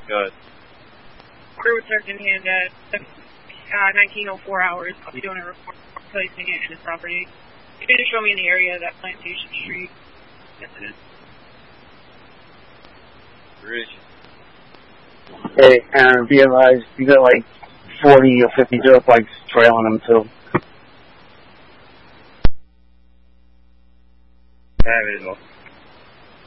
Good. Crew returned in hand at 1904 hours. I'll be doing a report placing it in his property. You can just show me in the area that Plantation Street. Yes, it is. Bridge. Hey, Aaron, be advised, you got like 40 or 50 dirt bikes trailing them too. That is all.